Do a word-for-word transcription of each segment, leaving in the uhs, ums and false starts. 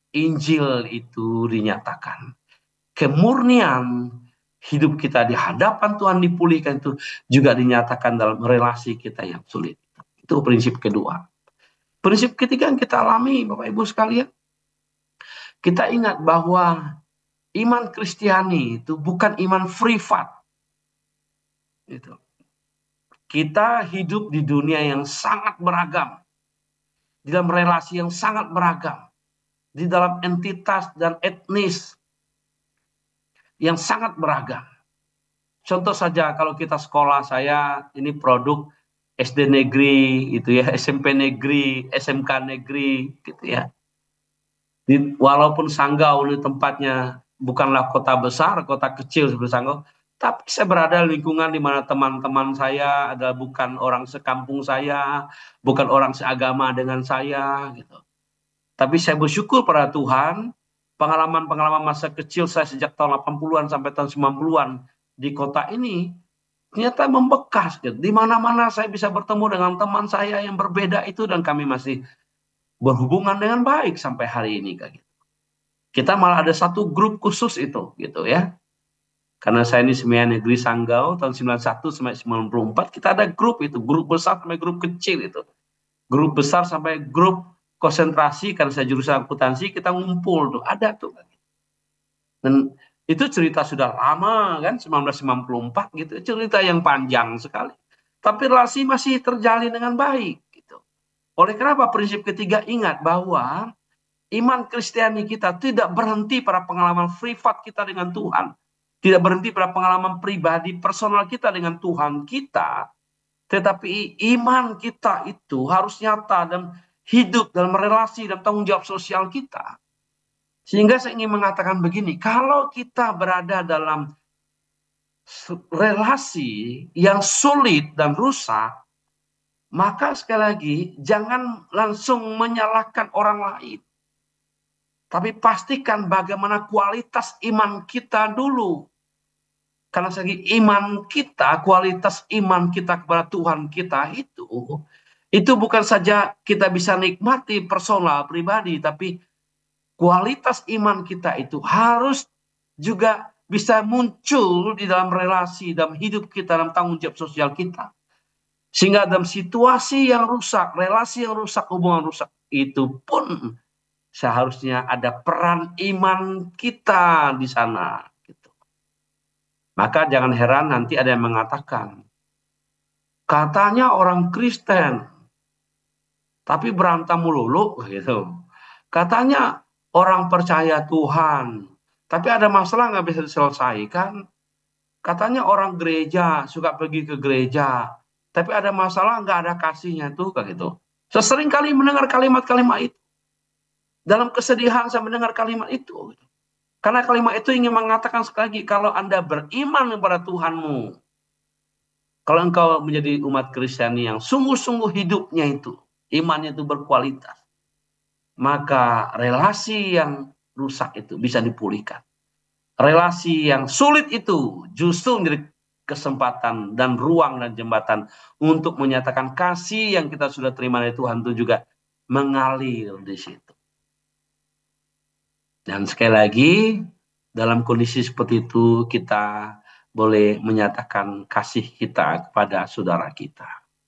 Injil itu dinyatakan. Kemurnian hidup kita di hadapan Tuhan dipulihkan itu juga dinyatakan dalam relasi kita yang sulit. Itu prinsip kedua. Prinsip ketiga yang kita alami, Bapak Ibu sekalian, kita ingat bahwa iman Kristiani itu bukan iman privat. Gitu. Kita hidup di dunia yang sangat beragam, di dalam relasi yang sangat beragam, di dalam entitas dan etnis yang sangat beragam. Contoh saja kalau kita sekolah, saya ini produk S D negeri, itu ya, S M P negeri, S M K negeri, gitu ya. Di, walaupun Sanggau ini tempatnya bukanlah kota besar, kota kecil seperti Sanggau, tapi saya berada di lingkungan di mana teman-teman saya adalah bukan orang sekampung saya, bukan orang seagama dengan saya, gitu. Tapi saya bersyukur pada Tuhan, pengalaman-pengalaman masa kecil saya sejak tahun delapan puluhan sampai tahun sembilan puluhan di kota ini, ternyata membekas. Gitu. Di mana-mana saya bisa bertemu dengan teman saya yang berbeda itu, dan kami masih berhubungan dengan baik sampai hari ini. Gitu. Kita malah ada satu grup khusus itu, gitu ya. Karena saya ini Seminari Negeri Sanggau, tahun sembilan puluh satu sampai sembilan puluh empat, kita ada grup itu, grup besar sampai grup kecil itu. Grup besar sampai grup konsentrasi, karena saya jurusan akuntansi, kita ngumpul tuh, ada tuh. Dan itu cerita sudah lama kan, seribu sembilan ratus sembilan puluh empat gitu, cerita yang panjang sekali. Tapi relasi masih terjalin dengan baik gitu. Oleh kenapa prinsip ketiga, ingat bahwa iman Kristiani kita tidak berhenti pada pengalaman privat kita dengan Tuhan. Tidak berhenti pada pengalaman pribadi personal kita dengan Tuhan kita. Tetapi iman kita itu harus nyata dan hidup dalam relasi dan tanggung jawab sosial kita. Sehingga saya ingin mengatakan begini, kalau kita berada dalam relasi yang sulit dan rusak, maka sekali lagi jangan langsung menyalahkan orang lain. Tapi pastikan bagaimana kualitas iman kita dulu. Karena segi iman kita, kualitas iman kita kepada Tuhan kita itu, itu bukan saja kita bisa nikmati personal, pribadi, tapi kualitas iman kita itu harus juga bisa muncul di dalam relasi, dalam hidup kita, dalam tanggung jawab sosial kita. Sehingga dalam situasi yang rusak, relasi yang rusak, hubungan rusak, itu pun seharusnya ada peran iman kita di sana. Maka jangan heran nanti ada yang mengatakan, katanya orang Kristen, tapi berantem melulu, gitu. Katanya orang percaya Tuhan, tapi ada masalah nggak bisa diselesaikan. Katanya orang gereja, suka pergi ke gereja, tapi ada masalah nggak ada kasihnya tuh, kayak gitu. Sesering kali mendengar kalimat-kalimat itu. Dalam kesedihan saya mendengar kalimat itu. Karena kalimat itu ingin mengatakan sekali lagi, kalau Anda beriman kepada Tuhanmu, kalau engkau menjadi umat Kristiani yang sungguh-sungguh hidupnya itu, imannya itu berkualitas, maka relasi yang rusak itu bisa dipulihkan. Relasi yang sulit itu justru menjadi kesempatan dan ruang dan jembatan untuk menyatakan kasih yang kita sudah terima dari Tuhan itu juga mengalir di situ. Dan sekali lagi, dalam kondisi seperti itu kita boleh menyatakan kasih kita kepada saudara kita.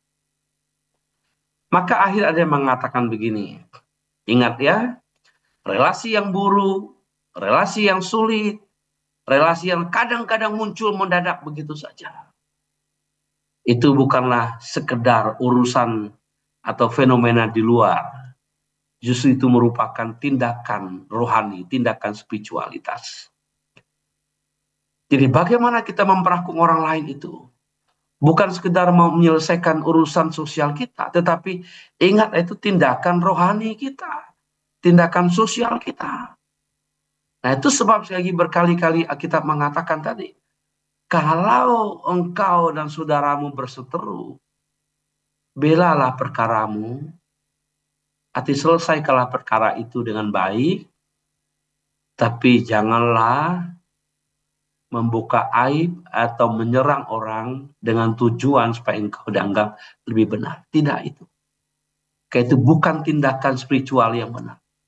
Maka akhir ada yang mengatakan begini, ingat ya, relasi yang buruk, relasi yang sulit, relasi yang kadang-kadang muncul mendadak begitu saja, itu bukanlah sekedar urusan atau fenomena di luar. Justru itu merupakan tindakan rohani, tindakan spiritualitas. Jadi bagaimana kita memperlakukan orang lain itu? Bukan sekedar menyelesaikan urusan sosial kita, tetapi ingat itu tindakan rohani kita, tindakan sosial kita. Nah itu sebab sekali lagi berkali-kali kita mengatakan tadi, kalau engkau dan saudaramu berseteru, belalah perkaramu, arti selesaikanlah perkara itu dengan baik, tapi janganlah membuka aib atau menyerang orang dengan tujuan supaya engkau dianggap lebih benar. Tidak itu. Kayak itu bukan tindakan spiritual yang benar.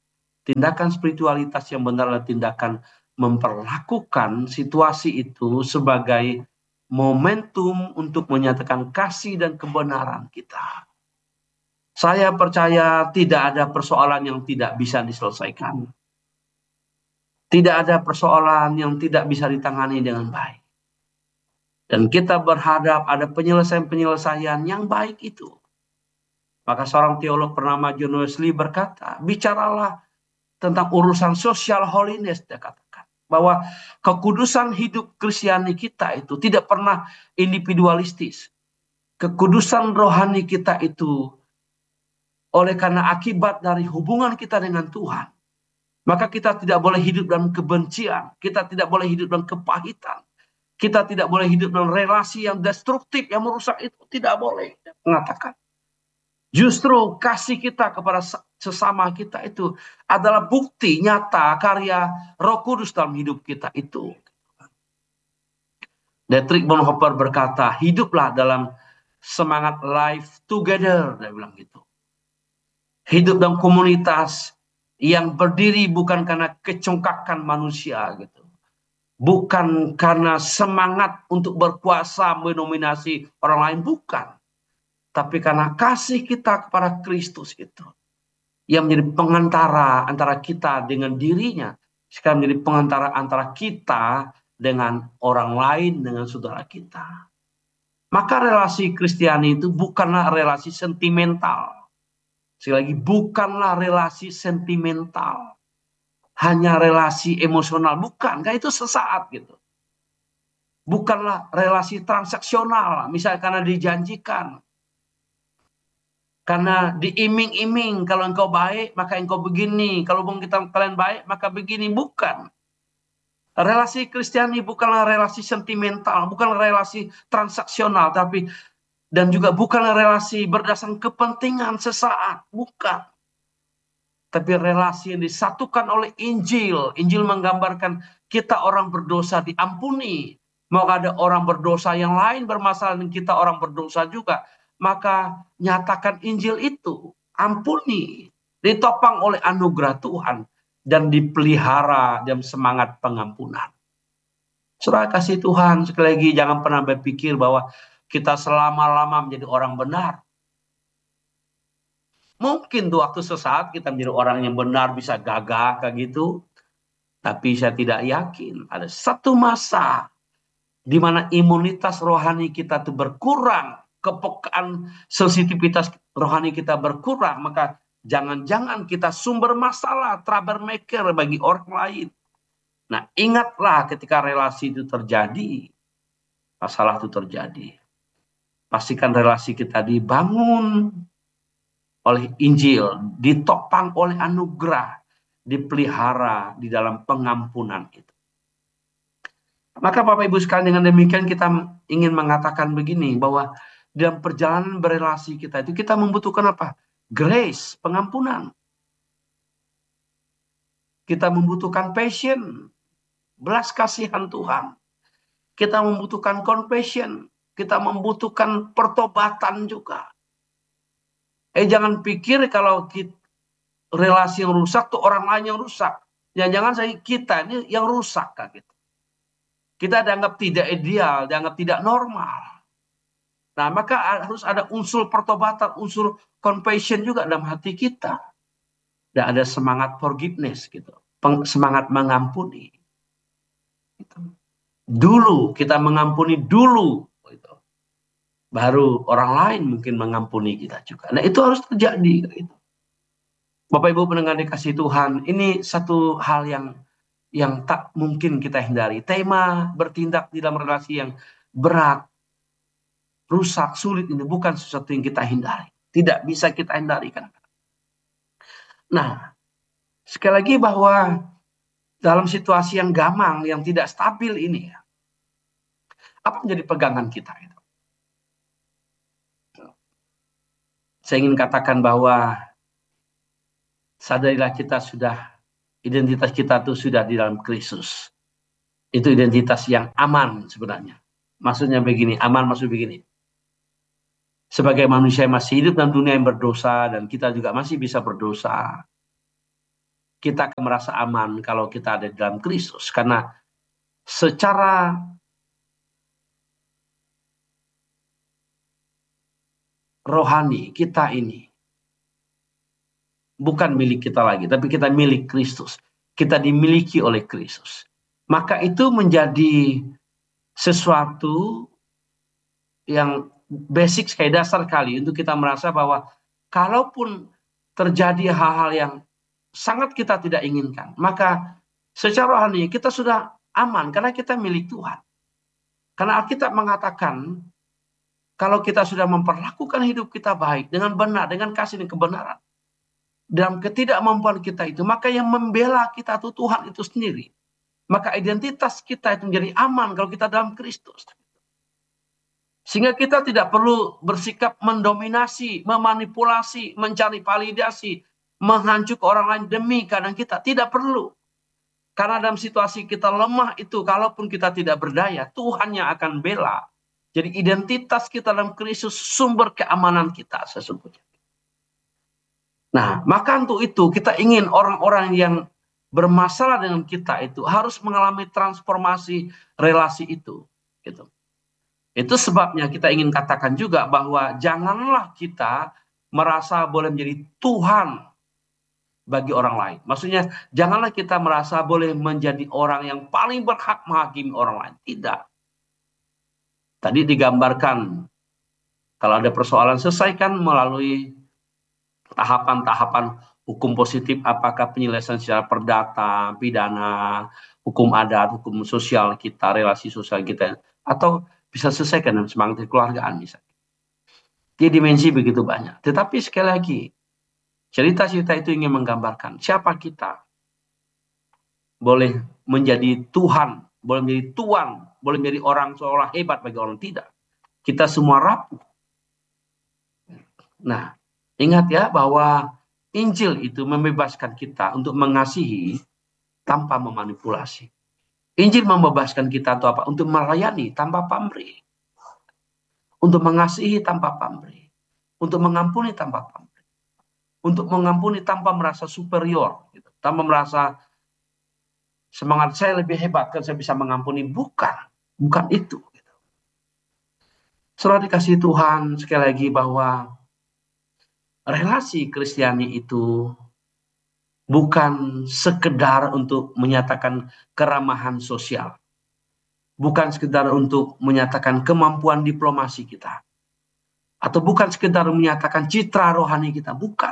Tindakan spiritualitas yang benar adalah tindakan memperlakukan situasi itu sebagai momentum untuk menyatakan kasih dan kebenaran kita. Saya percaya tidak ada persoalan yang tidak bisa diselesaikan. Tidak ada persoalan yang tidak bisa ditangani dengan baik. Dan kita berharap ada penyelesaian-penyelesaian yang baik itu. Maka seorang teolog bernama John Wesley berkata, bicaralah tentang urusan social holiness, dia katakan. Bahwa kekudusan hidup Kristiani kita itu tidak pernah individualistis. Kekudusan rohani kita itu oleh karena akibat dari hubungan kita dengan Tuhan, maka kita tidak boleh hidup dalam kebencian, kita tidak boleh hidup dalam kepahitan, kita tidak boleh hidup dalam relasi yang destruktif, yang merusak itu tidak boleh. Mengatakan, justru kasih kita kepada sesama kita itu adalah bukti nyata karya Roh Kudus dalam hidup kita itu. Dietrich Bonhoeffer berkata, hiduplah dalam semangat life together, dia bilang gitu. Hidup dalam komunitas yang berdiri bukan karena kecongkakan manusia gitu. Bukan karena semangat untuk berkuasa mendominasi orang lain, bukan. Tapi karena kasih kita kepada Kristus itu. Yang menjadi pengantara antara kita dengan dirinya. Sekarang menjadi pengantara antara kita dengan orang lain, dengan saudara kita. Maka relasi Kristiani itu bukanlah relasi sentimental. Sekali lagi, bukanlah relasi sentimental. Hanya relasi emosional. Bukan, kan itu sesaat gitu. Bukanlah relasi transaksional. Misalnya karena dijanjikan. Karena diiming-iming. Kalau engkau baik, maka engkau begini. Kalau kita kalian baik, maka begini. Bukan. Relasi Kristiani bukanlah relasi sentimental. Bukanlah relasi transaksional. Tapi dan juga bukanlah relasi berdasarkan kepentingan sesaat. Bukan. Tapi relasi yang disatukan oleh Injil. Injil menggambarkan kita orang berdosa diampuni. Mau ada orang berdosa yang lain bermasalah dengan kita orang berdosa juga. Maka nyatakan Injil itu. Ampuni. Ditopang oleh anugerah Tuhan. Dan dipelihara dalam semangat pengampunan. Saudara kasih Tuhan, sekali lagi jangan pernah berpikir bahwa kita selama-lama menjadi orang benar. Mungkin tuh waktu sesaat kita menjadi orang yang benar bisa gagah kayak gitu. Tapi saya tidak yakin ada satu masa di mana imunitas rohani kita itu berkurang, kepekaan sensitivitas rohani kita berkurang, maka jangan-jangan kita sumber masalah, troublemaker bagi orang lain. Nah, ingatlah ketika relasi itu terjadi, masalah itu terjadi. Pastikan relasi kita dibangun oleh Injil, ditopang oleh anugerah, dipelihara di dalam pengampunan itu. Maka Bapak Ibu sekalian, dengan demikian kita ingin mengatakan begini, bahwa dalam perjalanan berelasi kita itu kita membutuhkan apa? Grace, pengampunan. Kita membutuhkan passion, belas kasihan Tuhan. Kita membutuhkan compassion, kita membutuhkan pertobatan juga. Eh jangan pikir kalau kita, relasi yang rusak tuh orang lain yang rusak. Jangan-jangan saya kita ini yang rusak kan gitu. Kita dianggap tidak ideal, dianggap tidak normal. Nah, maka harus ada unsur pertobatan, unsur compassion juga dalam hati kita. Dan ada semangat forgiveness gitu. Semangat mengampuni. Gitu. Dulu kita mengampuni dulu gitu. Baru orang lain mungkin mengampuni kita juga. Nah, itu harus terjadi gitu. Bapak Ibu pendengar dikasih Tuhan, ini satu hal yang yang tak mungkin kita hindari. Tema bertindak di dalam relasi yang berat, rusak, sulit ini bukan sesuatu yang kita hindari. Tidak bisa kita hindari kan. Nah, sekali lagi bahwa dalam situasi yang gamang, yang tidak stabil ini, apa menjadi pegangan kita itu? Saya ingin katakan bahwa sadarilah kita sudah, identitas kita itu sudah di dalam Kristus. Itu identitas yang aman sebenarnya. Maksudnya begini, aman maksud begini. Sebagai manusia yang masih hidup dalam dunia yang berdosa, dan kita juga masih bisa berdosa. kita akan merasa aman kalau kita ada di dalam Kristus. Karena secara rohani kita ini bukan milik kita lagi, tapi kita milik Kristus. Kita dimiliki oleh Kristus. Maka itu menjadi sesuatu yang basic kayak dasar kali untuk kita merasa bahwa kalaupun terjadi hal-hal yang sangat kita tidak inginkan, maka secara rohani kita sudah aman karena kita milik Tuhan. Karena Alkitab mengatakan kalau kita sudah memperlakukan hidup kita baik dengan benar, dengan kasih dan kebenaran, dalam ketidakmampuan kita itu, maka yang membela kita itu Tuhan itu sendiri. Maka identitas kita itu menjadi aman kalau kita dalam Kristus. Sehingga kita tidak perlu bersikap mendominasi, memanipulasi, mencari validasi, menghancurkan orang lain demi keadaan kita. Tidak perlu. Karena dalam situasi kita lemah itu, kalaupun kita tidak berdaya, Tuhan yang akan bela. Jadi identitas kita dalam Kristus sumber keamanan kita sesungguhnya. Nah, maka untuk itu kita ingin orang-orang yang bermasalah dengan kita itu harus mengalami transformasi relasi itu. Gitu. Itu sebabnya kita ingin katakan juga bahwa janganlah kita merasa boleh menjadi Tuhan bagi orang lain. Maksudnya janganlah kita merasa boleh menjadi orang yang paling berhak menghakimi orang lain. Tidak. Tadi digambarkan kalau ada persoalan selesaikan melalui tahapan-tahapan hukum positif, apakah penyelesaian secara perdata, pidana, hukum adat, hukum sosial kita, relasi sosial kita, atau bisa selesaikan dalam semangat kekeluargaan misalnya. Di dimensi begitu banyak. Tetapi sekali lagi, cerita-cerita itu ingin menggambarkan siapa kita. Boleh menjadi Tuhan, boleh menjadi tuan, boleh menjadi orang seolah hebat bagi orang tidak. Kita semua rapuh. Nah, ingat ya bahwa Injil itu membebaskan kita untuk mengasihi tanpa memanipulasi. Injil membebaskan kita untuk apa? Untuk melayani tanpa pamrih. Untuk mengasihi tanpa pamrih. Untuk mengampuni tanpa pamrih. Untuk mengampuni tanpa merasa superior. Gitu. Tanpa merasa semangat saya lebih hebat kan saya bisa mengampuni. Bukan. Bukan itu. Gitu. Saudara dikasihi Tuhan sekali lagi bahwa relasi Kristiani itu bukan sekedar untuk menyatakan keramahan sosial. Bukan sekedar untuk menyatakan kemampuan diplomasi kita. Atau bukan sekedar menyatakan citra rohani kita. Bukan.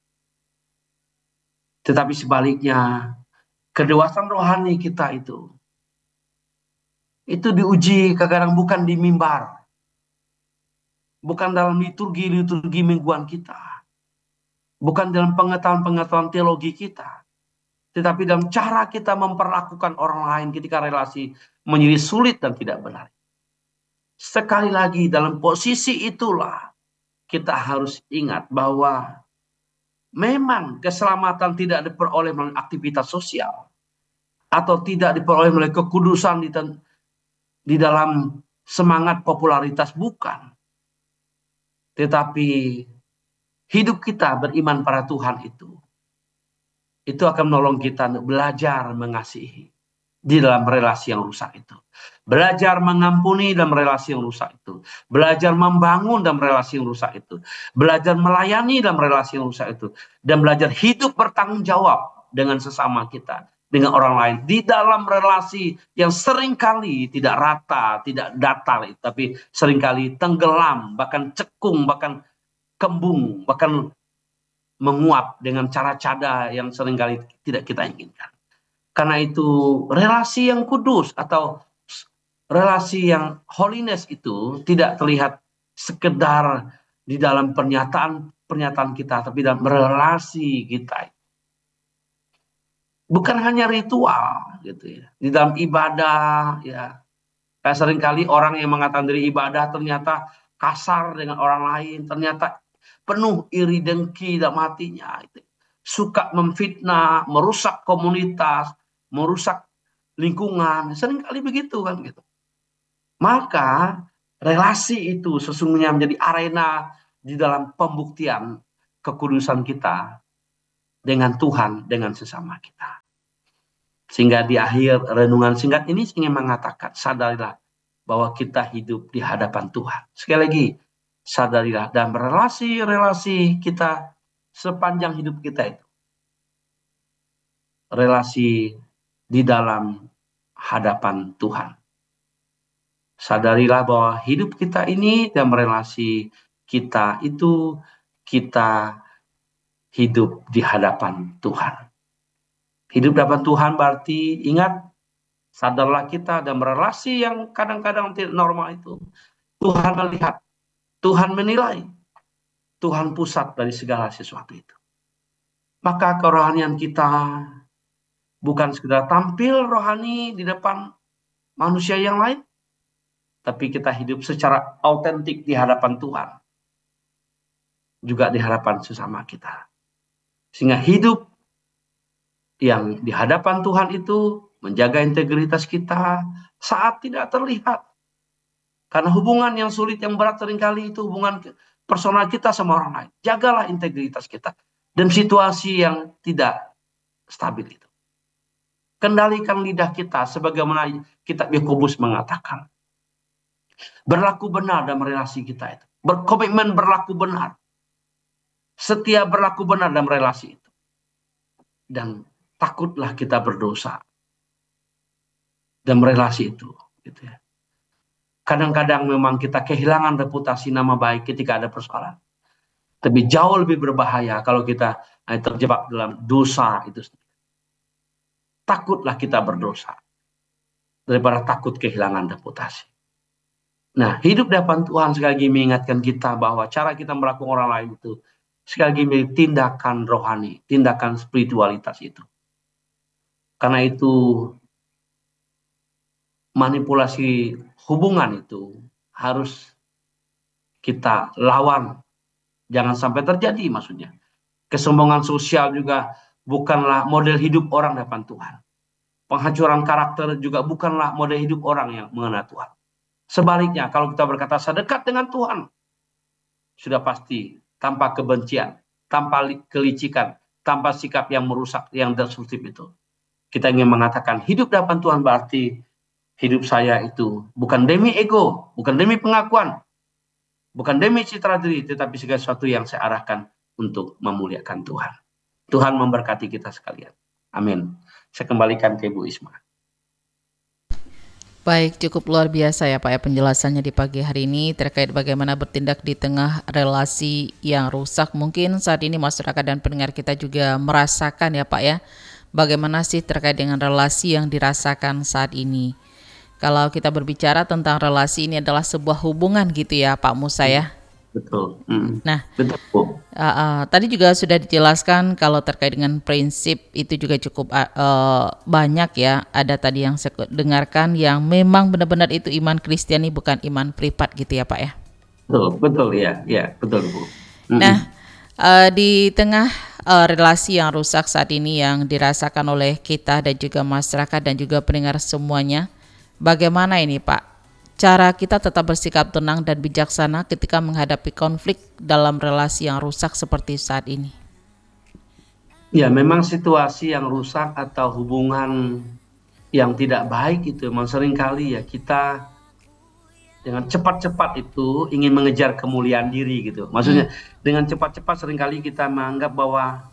Tetapi sebaliknya, kedewasaan rohani kita itu, itu diuji kadang-kadang bukan di mimbar. Bukan dalam liturgi-liturgi mingguan kita. Bukan dalam pengetahuan-pengetahuan teologi kita. Tetapi dalam cara kita memperlakukan orang lain ketika relasi menjadi sulit dan tidak benar. Sekali lagi dalam posisi itulah kita harus ingat bahwa memang keselamatan tidak diperoleh melalui aktivitas sosial. Atau tidak diperoleh melalui kekudusan di, di dalam semangat popularitas. Bukan. Tetapi hidup kita beriman pada Tuhan itu, itu akan menolong kita untuk belajar mengasihi di dalam relasi yang rusak itu. Belajar mengampuni dalam relasi yang rusak itu. Belajar membangun dalam relasi yang rusak itu. Belajar melayani dalam relasi yang rusak itu. Dan belajar hidup bertanggung jawab dengan sesama kita. Dengan orang lain. Di dalam relasi yang seringkali tidak rata, tidak datar. Tapi seringkali tenggelam, bahkan cekung, bahkan kembung, bahkan menguap dengan cara-cara yang seringkali tidak kita inginkan. Karena itu relasi yang kudus atau relasi yang holiness itu tidak terlihat sekedar di dalam pernyataan-pernyataan kita, tapi dalam relasi kita. Bukan hanya ritual gitu ya. Di dalam ibadah ya. Kayak seringkali orang yang mengatakan diri ibadah ternyata kasar dengan orang lain, ternyata penuh iri dengki dalam hatinya, itu. Suka memfitnah, merusak komunitas, merusak lingkungan, seringkali begitu kan gitu. Maka relasi itu sesungguhnya menjadi arena di dalam pembuktian kekudusan kita dengan Tuhan, dengan sesama kita. Sehingga di akhir renungan singkat ini ingin mengatakan, sadarilah bahwa kita hidup di hadapan Tuhan. Sekali lagi, sadarilah dan relasi-relasi kita sepanjang hidup kita itu. Relasi di dalam hadapan Tuhan. Sadarilah bahwa hidup kita ini dan relasi kita itu, kita hidup di hadapan Tuhan. Hidup di hadapan Tuhan berarti ingat, sadarlah kita dan relasi yang kadang-kadang tidak normal itu. Tuhan melihat, Tuhan menilai, Tuhan pusat dari segala sesuatu itu. Maka kerohanian kita bukan sekedar tampil rohani di depan manusia yang lain, tapi kita hidup secara autentik di hadapan Tuhan. Juga di hadapan sesama kita. Sehingga hidup yang di hadapan Tuhan itu menjaga integritas kita saat tidak terlihat. Karena hubungan yang sulit, yang berat seringkali itu hubungan personal kita sama orang lain. Jagalah integritas kita dalam situasi yang tidak stabil itu. Kendalikan lidah kita sebagaimana kitab Yakobus mengatakan. Berlaku benar dalam relasi kita itu. Berkomitmen berlaku benar. Setia berlaku benar dalam relasi itu. Dan takutlah kita berdosa dalam relasi itu. Gitu ya. Kadang-kadang memang kita kehilangan reputasi nama baik ketika ada persoalan. Tapi jauh lebih berbahaya kalau kita terjebak dalam dosa itu sendiri. Takutlah kita berdosa daripada takut kehilangan reputasi. Nah, hidup di hadapan Tuhan sekali lagi mengingatkan kita bahwa cara kita melakukan orang lain itu sekali lagi tindakan rohani, tindakan spiritualitas itu. Karena itu manipulasi hubungan itu harus kita lawan. Jangan sampai terjadi maksudnya. Kesombongan sosial juga bukanlah model hidup orang di hadapan Tuhan. Penghancuran karakter juga bukanlah model hidup orang yang mengenal Tuhan. Sebaliknya, kalau kita berkata sedekat dengan Tuhan, sudah pasti tanpa kebencian, tanpa kelicikan, tanpa sikap yang merusak, yang destruktif itu. Kita ingin mengatakan hidup di hadapan Tuhan berarti hidup saya itu bukan demi ego, bukan demi pengakuan, bukan demi citra diri, tetapi segala sesuatu yang saya arahkan untuk memuliakan Tuhan. Tuhan memberkati kita sekalian. Amin. Saya kembalikan ke Ibu Isma. Baik, cukup luar biasa ya Pak ya penjelasannya di pagi hari ini terkait bagaimana bertindak di tengah relasi yang rusak. Mungkin saat ini masyarakat dan pendengar kita juga merasakan ya Pak ya, bagaimana sih terkait dengan relasi yang dirasakan saat ini. Kalau kita berbicara tentang relasi, ini adalah sebuah hubungan gitu ya Pak Musa ya. Betul. Mm. Nah, betul. Uh, uh, tadi juga sudah dijelaskan kalau terkait dengan prinsip itu juga cukup uh, banyak ya. Ada tadi yang saya dengarkan yang memang benar-benar itu iman Kristiani, bukan iman privat gitu ya Pak ya. Betul, betul ya, ya betul Bu. Mm-hmm. Nah, uh, di tengah uh, relasi yang rusak saat ini yang dirasakan oleh kita dan juga masyarakat dan juga pendengar semuanya, bagaimana ini Pak? Cara kita tetap bersikap tenang dan bijaksana ketika menghadapi konflik dalam relasi yang rusak seperti saat ini. Ya, memang situasi yang rusak atau hubungan yang tidak baik itu memang seringkali ya kita dengan cepat-cepat itu ingin mengejar kemuliaan diri gitu. Maksudnya hmm. dengan cepat-cepat seringkali kita menganggap bahwa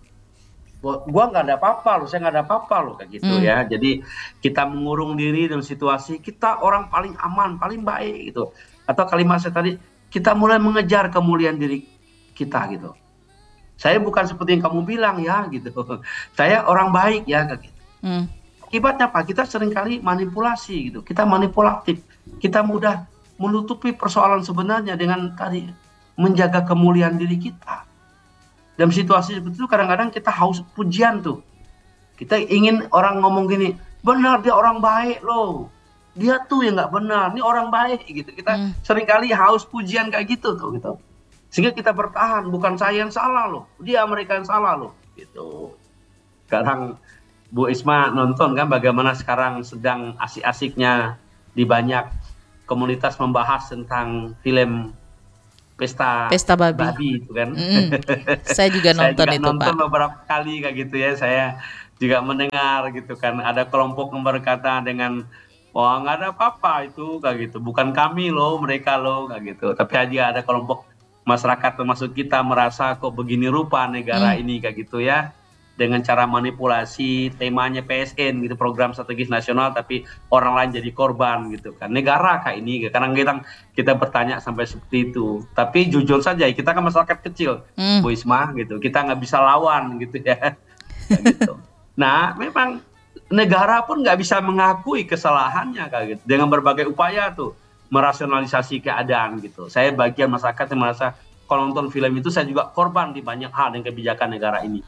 gua nggak ada apa-apa loh, saya nggak ada apa-apa loh kayak gitu hmm. ya. Jadi kita mengurung diri dalam situasi kita orang paling aman, paling baik gitu. Atau kalimat saya tadi, kita mulai mengejar kemuliaan diri kita gitu. Saya bukan seperti yang kamu bilang ya gitu. Saya orang baik ya kayak gitu. Hmm. Akibatnya apa? Kita seringkali manipulasi gitu. Kita manipulatif. Kita mudah menutupi persoalan sebenarnya dengan tadi menjaga kemuliaan diri kita. Dalam situasi seperti itu kadang-kadang kita haus pujian tuh. Kita ingin orang ngomong gini, benar dia orang baik loh. Dia tuh yang nggak benar, ini orang baik gitu. Kita hmm. seringkali haus pujian kayak gitu tuh gitu. Sehingga kita bertahan, bukan saya yang salah loh, dia mereka yang salah loh gitu. Sekarang Bu Isma nonton kan bagaimana sekarang sedang asik-asiknya di banyak komunitas membahas tentang film pesta Pesta babi. babi itu kan. Mm, saya juga Saya nonton juga itu, nonton Pak. beberapa kali kayak gitu ya. Saya juga mendengar gitu kan. Ada kelompok yang berkata dengan, wah nggak ada apa-apa itu kayak gitu. Bukan kami loh, mereka loh kayak gitu. Tapi aja ada kelompok masyarakat termasuk kita merasa kok begini rupa negara Hmm. ini kayak gitu ya. Dengan cara manipulasi temanya P S N gitu, program strategis nasional, tapi orang lain jadi korban gitu kan. Negara kayak ini, kadang-kadang kita bertanya sampai seperti itu. Tapi jujur saja, kita kan masyarakat kecil, Hmm. Bu Isma gitu. Kita nggak bisa lawan gitu ya. Kayak gitu. Nah, memang negara pun nggak bisa mengakui kesalahannya kayak gitu. Dengan berbagai upaya tuh merasionalisasi keadaan gitu. Saya bagian masyarakat yang merasa kalau nonton film itu saya juga korban di banyak hal dengan kebijakan negara ini.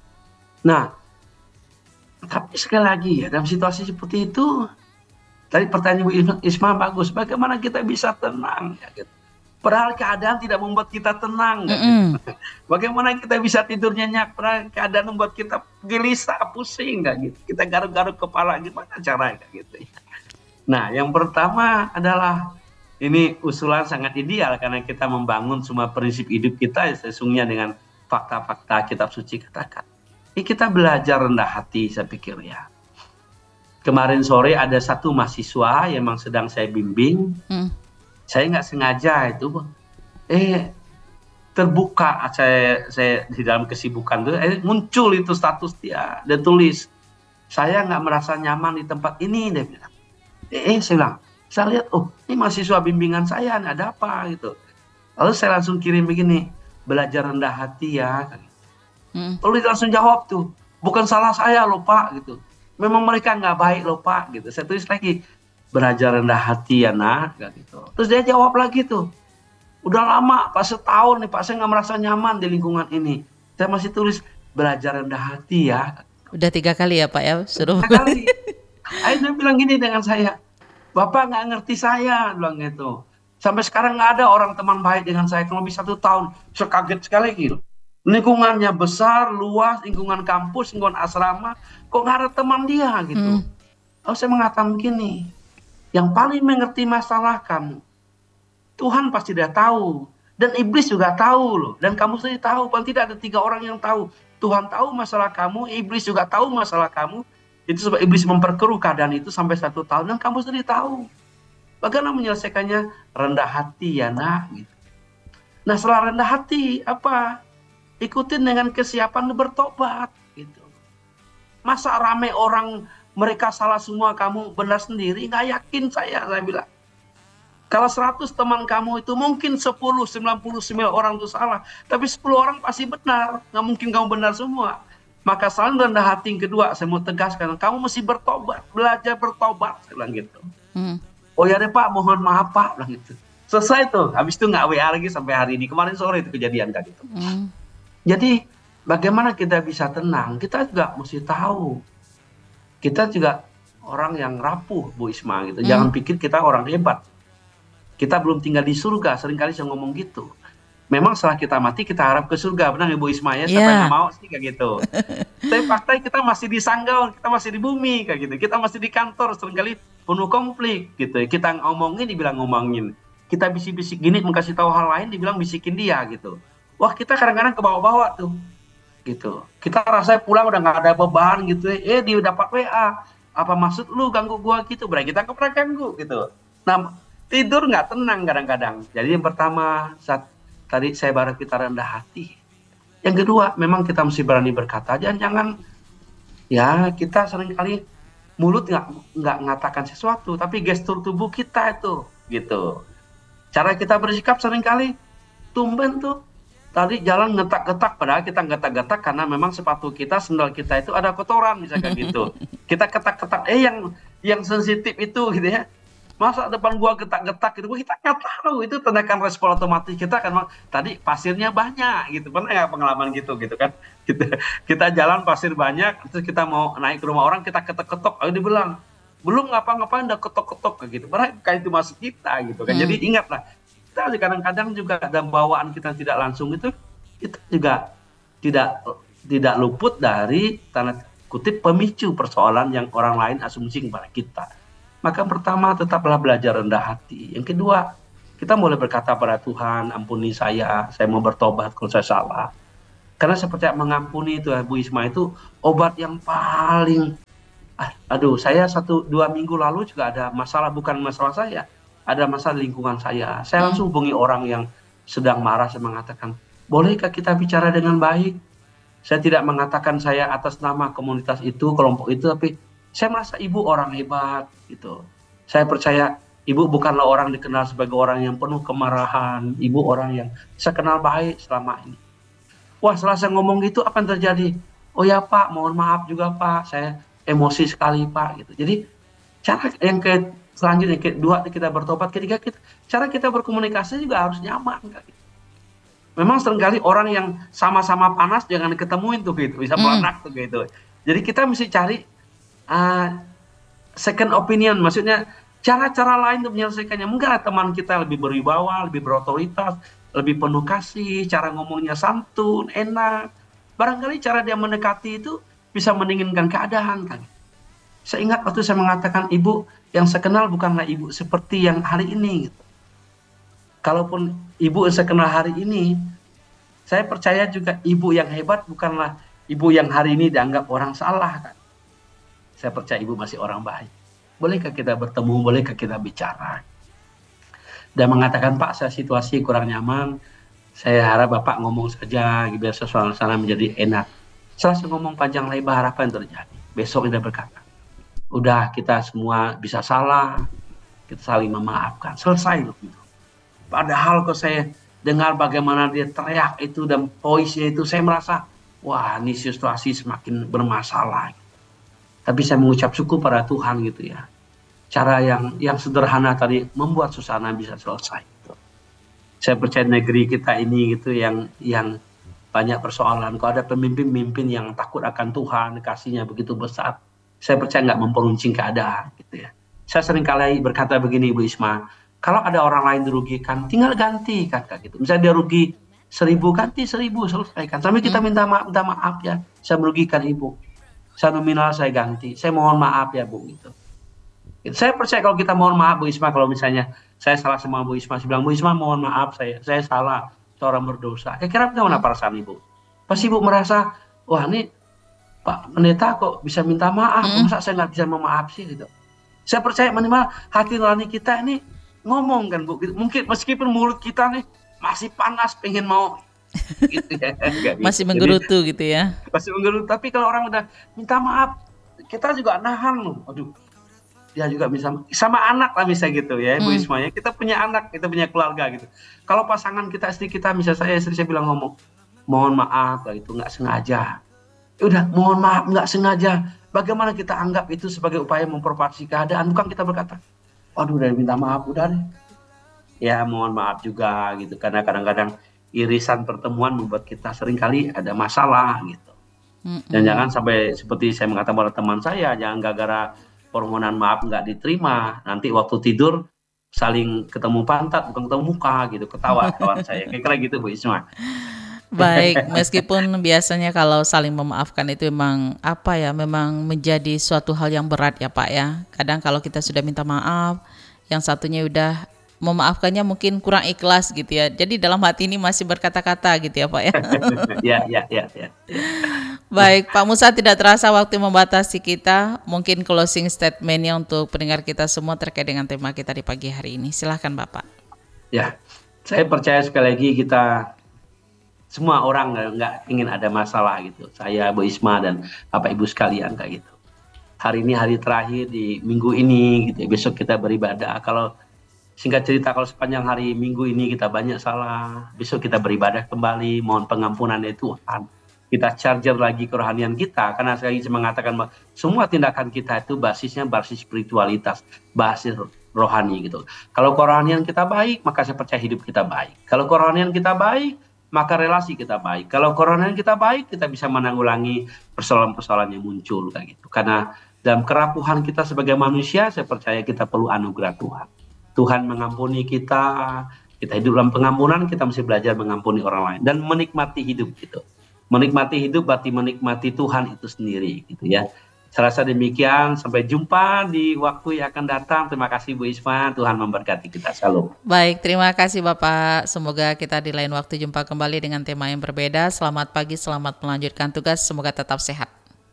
Nah, tapi sekali lagi ya, dalam situasi seperti itu, tadi pertanyaan Bu Isma bagus, bagaimana kita bisa tenang ya gitu. Padahal keadaan tidak membuat kita tenang kan, gitu. Bagaimana kita bisa tidur nyenyak, padahal keadaan membuat kita gelisah, pusing kan, gitu. Kita garuk-garuk kepala, gimana caranya gitu. Nah, yang pertama adalah ini usulan sangat ideal karena kita membangun semua prinsip hidup kita sesungguhnya dengan fakta-fakta kitab suci katakan. Ini kita belajar rendah hati, saya pikir ya. Kemarin sore ada satu mahasiswa yang memang sedang saya bimbing. Hmm. Saya nggak sengaja itu, eh terbuka saya, saya di dalam kesibukan itu, eh, muncul itu status dia. Dia tulis, saya nggak merasa nyaman di tempat ini, dia bilang. Eh, eh saya bilang, saya lihat, oh ini mahasiswa bimbingan saya, ada apa gitu. Lalu saya langsung kirim begini, belajar rendah hati ya. Hmm. Lalu dia langsung jawab tuh, bukan salah saya loh Pak gitu. Memang mereka nggak baik loh Pak gitu. Saya tulis lagi, belajar rendah hati ya nak gitu. Terus dia jawab lagi tuh, udah lama Pak, setahun nih Pak saya nggak merasa nyaman di lingkungan ini. Saya masih tulis belajar rendah hati ya. Udah tiga kali ya Pak ya suruh. Tiga kali. Akhirnya bilang gini dengan saya, Bapak nggak ngerti saya, bilang gitu. Sampai sekarang nggak ada orang teman baik dengan saya. Kalau lebih satu tahun, saya kaget sekali gitu. Lingkungannya besar, luas, lingkungan kampus, lingkungan asrama, kok nggak ada teman dia gitu. Hmm. Lalu saya mengatakan begini, yang paling mengerti masalah kamu, Tuhan pasti dia tahu, dan iblis juga tahu loh, dan kamu sendiri tahu, paling tidak ada tiga orang yang tahu. Tuhan tahu masalah kamu, iblis juga tahu masalah kamu. Itu sebab iblis memperkeruh keadaan itu sampai satu tahun, dan kamu sendiri tahu. Bagaimana menyelesaikannya? Rendah hati ya nak. Gitu. Nah setelah rendah hati, apa? Ikutin dengan kesiapan bertobat gitu. Masa rame orang mereka salah semua, kamu benar sendiri? Nggak yakin saya, saya bilang. Kalau seratus teman kamu itu mungkin sepuluh, sembilan puluh sembilan orang itu salah, tapi sepuluh orang pasti benar. Nggak mungkin kamu benar semua. Maka selalu rendah hati yang kedua, saya mau tegaskan, kamu mesti bertobat, belajar bertobat, saya bilang gitu. Hmm. Oh ya deh Pak, mohon maaf Pak, bilang gitu. Selesai tuh, habis itu nggak W A lagi sampai hari ini. Kemarin sore itu kejadian kayak gitu. Hmm. Jadi bagaimana kita bisa tenang? Kita juga mesti tahu. Kita juga orang yang rapuh, Bu Isma gitu. Hmm. Jangan pikir kita orang hebat. Kita belum tinggal di surga. Seringkali saya ngomong gitu. Memang setelah kita mati kita harap ke surga, benar ya Bu Isma ya? Siapa yang nggak mau sih kayak gitu. Tapi faktanya kita masih di sanggau, kita masih di bumi kayak gitu. Kita masih di kantor, seringkali penuh konflik gitu. Kita ngomongin, dibilang ngomongin. Kita bisik-bisik gini, mengasih tahu hal lain, dibilang bisikin dia gitu. Wah kita kadang-kadang ke bawah-bawah tuh, gitu. Kita rasanya pulang udah nggak ada beban gitu, eh dia dapat W A, apa maksud lu ganggu gua gitu, berarti kita kepernah ganggu gitu. Nah tidur nggak tenang kadang-kadang. Jadi yang pertama saat tadi saya baru kita rendah hati. Yang kedua memang kita mesti berani berkata, jangan jangan ya kita seringkali mulut nggak nggak mengatakan sesuatu, tapi gestur tubuh kita itu, gitu. Cara kita bersikap seringkali tumben tuh. Tadi jalan ngetak-getak, padahal kita ngetak-getak karena memang sepatu kita, sendal kita itu ada kotoran misalkan gitu. Kita ketak-ketak, eh yang yang sensitif itu gitu ya. Masa depan gua getak-getak gitu, kita nggak tahu itu tindakan respon otomatis kita kan. Tadi pasirnya banyak gitu, pernah nggak pengalaman gitu gitu kan? Kita, kita jalan pasir banyak, terus kita mau naik ke rumah orang, kita ketok-ketok, lalu dibilang belum ngapa-ngapain udah ketok-ketok gitu. Padahal kayak itu masuk kita gitu kan. Hmm. Jadi ingatlah. Kita kadang-kadang juga dalam bawaan kita tidak langsung itu kita juga tidak tidak luput dari tanda kutip pemicu persoalan yang orang lain asumsi kepada kita. Maka pertama tetaplah belajar rendah hati. Yang kedua kita boleh berkata pada Tuhan, ampuni saya, saya mau bertobat kalau saya salah. Karena saya percaya mengampuni itu, Bu Isma, itu obat yang paling, ah, aduh, saya satu dua minggu lalu juga ada masalah, bukan masalah saya, ada masalah lingkungan saya. Saya Hmm. langsung hubungi orang yang sedang marah, saya mengatakan, bolehkah kita bicara dengan baik? Saya tidak mengatakan saya atas nama komunitas itu, kelompok itu, tapi saya merasa ibu orang hebat gitu. Saya percaya ibu bukanlah orang dikenal sebagai orang yang penuh kemarahan. Ibu orang yang saya kenal baik selama ini. Wah, setelah saya ngomong gitu, apa yang terjadi? Oh ya Pak, mohon maaf juga Pak, saya emosi sekali Pak gitu. Jadi cara yang ke selanjutnya, kedua kita bertobat, ketiga kita cara kita berkomunikasi juga harus nyaman Kak. Memang seringkali orang yang sama-sama panas jangan ketemuin tuh gitu, bisa Hmm. meledak tuh gitu. Jadi kita mesti cari uh, second opinion, maksudnya cara-cara lain untuk menyelesaikannya. Mungkin ada teman kita lebih berwibawa, lebih berotoritas, lebih penuh kasih, cara ngomongnya santun, enak. Barangkali cara dia mendekati itu bisa mendinginkan keadaan kan. Saya ingat waktu saya mengatakan ibu yang saya kenal bukanlah ibu seperti yang hari ini gitu. Kalaupun ibu yang saya kenal hari ini, saya percaya juga ibu yang hebat bukanlah ibu yang hari ini dianggap orang salah kan. Saya percaya ibu masih orang baik. Bolehkah kita bertemu, bolehkah kita bicara? Dan mengatakan, Pak, saya situasi kurang nyaman, saya harap Bapak ngomong saja, biar suasana menjadi enak. Setelah saya ngomong panjang lebar, apa yang terjadi? Besok dia berkata, udah kita semua bisa salah, kita saling memaafkan. Selesai loh gitu. Padahal kok saya dengar bagaimana dia teriak itu dan voice-nya itu, saya merasa, wah ini situasi semakin bermasalah. Tapi saya mengucap syukur pada Tuhan gitu ya. Cara yang yang sederhana tadi membuat suasana bisa selesai. Saya percaya negeri kita ini gitu yang yang banyak persoalan. Kalau ada pemimpin-pemimpin yang takut akan Tuhan, kasihnya begitu besar, saya percaya nggak memperuncing keadaan gitu ya. Saya sering kali berkata begini, Bu Isma, kalau ada orang lain dirugikan, tinggal ganti kan kayak gitu. Misalnya dia rugi seribu, ganti seribu, selesaikan. Sampai kita minta maaf, minta maaf ya, saya merugikan ibu. Saya nominal saya ganti, saya mohon maaf ya Bu gitu. Saya percaya kalau kita mohon maaf Bu Isma, kalau misalnya saya salah sama Bu Isma, saya bilang Bu Isma mohon maaf saya, saya salah, seorang berdosa. Kira-kira bagaimana perasaan Ibu? Pasti Ibu merasa, wah ini Pak Pendeta kok bisa minta maaf, Hmm. masa saya nggak bisa memaaf sih gitu. Saya percaya minimal hati nurani kita ini ngomong kan Bu, mungkin meskipun mulut kita nih masih panas pengen mau gitu ya. Masih menggerutu gitu ya. Masih menggerutu, tapi kalau orang udah minta maaf, kita juga nahan loh. Aduh, dia juga bisa sama anak lah misalnya gitu ya, Bu Hmm. Isma ya. Kita punya anak, kita punya keluarga gitu. Kalau pasangan kita, istri kita, misalnya saya, istri saya bilang ngomong, mohon maaf lah itu nggak sengaja. Udah, mohon maaf nggak sengaja. Bagaimana kita anggap itu sebagai upaya memperbaiki keadaan? Bukan kita berkata, waduh udah minta maaf, udah deh. Ya mohon maaf juga gitu, karena kadang-kadang irisan pertemuan membuat kita seringkali ada masalah gitu. Hmm. Dan jangan sampai seperti saya mengatakan pada teman saya, jangan gara-gara permohonan maaf nggak diterima, nanti waktu tidur saling ketemu pantat bukan ketemu muka gitu, ketawa kawan saya. Kira-kira gitu Bu Isma. Baik, meskipun biasanya kalau saling memaafkan itu memang apa ya, memang menjadi suatu hal yang berat ya Pak ya. Kadang kalau kita sudah minta maaf, yang satunya udah memaafkannya mungkin kurang ikhlas gitu ya. Jadi dalam hati ini masih berkata-kata gitu ya Pak ya. Ya, ya, ya, ya. Baik, Pak Musa, tidak terasa waktu membatasi kita. Mungkin closing statement-nya untuk pendengar kita semua terkait dengan tema kita di pagi hari ini. Silahkan Bapak. Ya, saya percaya sekali lagi kita semua orang nggak ingin ada masalah gitu. Saya, Bu Isma dan Bapak Ibu sekalian kayak gitu. Hari ini hari terakhir di minggu ini gitu. Besok kita beribadah. Kalau singkat cerita, kalau sepanjang hari minggu ini kita banyak salah, besok kita beribadah kembali, mohon pengampunan dari Tuhan. Kita charger lagi kerohanian kita, karena saya ingin mengatakan bahwa semua tindakan kita itu basisnya basis spiritualitas, basis rohani gitu. Kalau kerohanian kita baik, maka saya percaya hidup kita baik. Kalau kerohanian kita baik, maka relasi kita baik. Kalau kerohanian kita baik, kita bisa menanggulangi persoalan-persoalan yang muncul kayak gitu. Karena dalam kerapuhan kita sebagai manusia, saya percaya kita perlu anugerah Tuhan. Tuhan mengampuni kita, kita hidup dalam pengampunan, kita mesti belajar mengampuni orang lain dan menikmati hidup gitu. Menikmati hidup berarti menikmati Tuhan itu sendiri gitu ya. Saya rasa demikian, sampai jumpa di waktu yang akan datang. Terima kasih Bu Isma, Tuhan memberkati kita. Shalom. Baik, terima kasih Bapak. Semoga kita di lain waktu jumpa kembali dengan tema yang berbeda. Selamat pagi, selamat melanjutkan tugas. Semoga tetap sehat.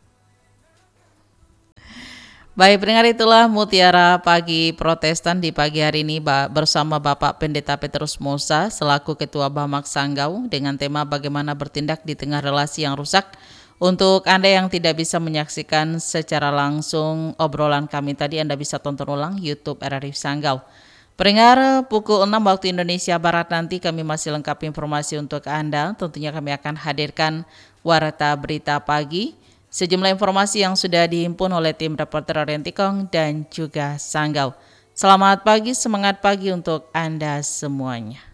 Baik, pendengar, itulah Mutiara Pagi Protestan di pagi hari ini bersama Bapak Pendeta Petrus Mosa selaku Ketua Bamak Sanggau dengan tema bagaimana bertindak di tengah relasi yang rusak. Untuk Anda yang tidak bisa menyaksikan secara langsung obrolan kami tadi, Anda bisa tonton ulang YouTube R R I Sanggau. Pendengar, pukul enam waktu Indonesia Barat nanti kami masih lengkap informasi untuk Anda. Tentunya kami akan hadirkan Warta Berita Pagi, sejumlah informasi yang sudah dihimpun oleh tim reporter Orientikong dan juga Sanggau. Selamat pagi, semangat pagi untuk Anda semuanya.